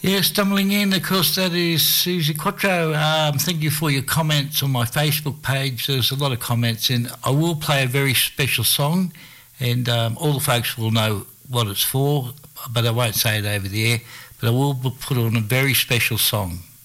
Yeah, stumbling in, of course, that is Susie Quattro. Thank you for your comments on my Facebook page. There's a lot of comments, and I will play a very special song, and all the folks will know what it's for, but I won't say it over the air. But I will put on a very special song.